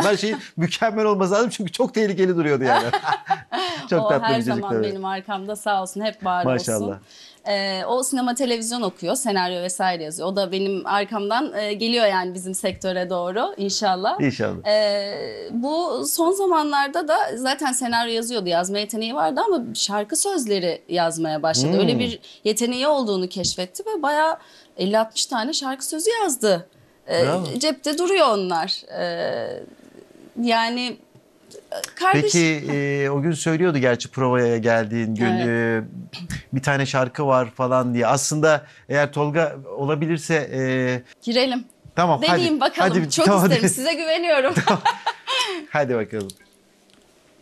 Her şeyin mükemmel olması lazım çünkü çok tehlikeli duruyordu yani. Çok O tatlı her bir çocuk zaman tabii. benim arkamda, sağ olsun, hep var Maşallah. olsun. O sinema televizyon okuyor, senaryo vesaire yazıyor. O da benim arkamdan geliyor yani bizim sektöre doğru inşallah. İnşallah. Bu son zamanlarda da zaten senaryo yazıyordu, yazma yeteneği vardı ama şarkı sözleri yazmaya başladı. Öyle bir yeteneği olduğunu keşfetti ve bayağı 50-60 tane şarkı sözü yazdı. Bravo. Cepte duruyor onlar. Yani kardeş... Peki o gün söylüyordu gerçi provaya geldiğin gün Evet. bir tane şarkı var falan diye. Aslında eğer Tolga olabilirse Girelim. tamam Deneyeyim hadi. bakalım. Hadi, Çok tamam, isterim. hadi. Size güveniyorum. Hadi bakalım.